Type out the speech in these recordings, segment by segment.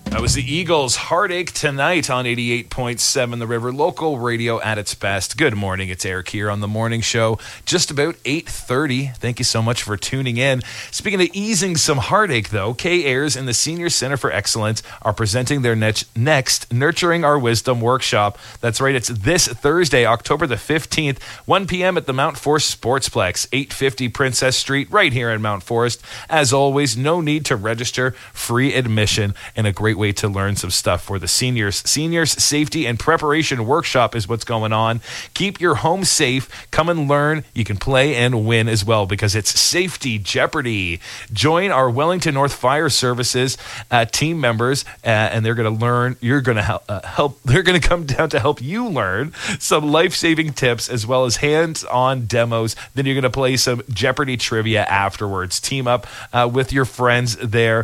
That was the Eagles' Heartache tonight on 88.7 The River, local radio at its best. Good morning, it's Eric here on the morning show, just about 8:30. Thank you so much for tuning in. Speaking of easing some heartache, though, K-Airs and the Senior Center for Excellence are presenting their next Nurturing Our Wisdom workshop. That's right, it's this Thursday, October the 15th, 1 p.m. at the Mount Forest Sportsplex, 850 Princess Street, right here in Mount Forest. As always, no need to register, free admission, and a great way to learn some stuff for the seniors. Seniors Safety and Preparation Workshop is what's going on. Keep your home safe. Come and learn. You can play and win as well because it's Safety Jeopardy. Join our Wellington North Fire Services team members, and they're going to learn. You're going to help. They're going to come down to help you learn some life-saving tips as well as hands-on demos. Then you're going to play some Jeopardy trivia afterwards. Team up with your friends there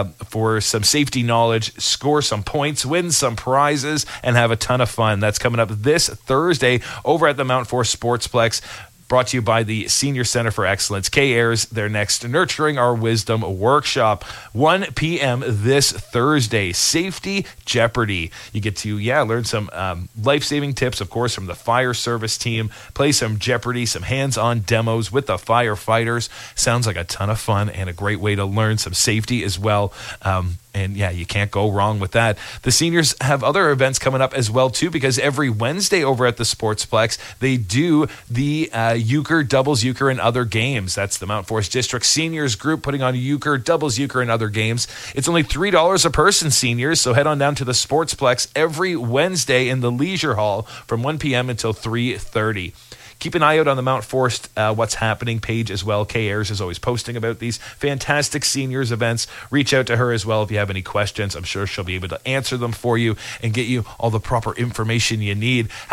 for some safety knowledge. Score some points, win some prizes, and have a ton of fun. That's coming up this Thursday over at the Mount Forest Sportsplex. Brought to you by the Senior Center for Excellence. K-Airs, their next Nurturing Our Wisdom workshop. 1 p.m. this Thursday. Safety Jeopardy. You get to, learn some life-saving tips, of course, from the fire service team. Play some Jeopardy, some hands-on demos with the firefighters. Sounds like a ton of fun and a great way to learn some safety as well. And you can't go wrong with that. The seniors have other events coming up as well, too, because every Wednesday over at the Sportsplex, they do the euchre, doubles euchre, and other games. That's the Mount Forest District Seniors Group putting on euchre, doubles euchre, and other games. It's only $3 a person, seniors, so head on down to the Sportsplex every Wednesday in the Leisure Hall from 1 p.m. until 3:30. Keep an eye out on the Mount Forest What's Happening page as well. K-Airs is always posting about these fantastic seniors events. Reach out to her as well if you have any questions. I'm sure she'll be able to answer them for you and get you all the proper information you need.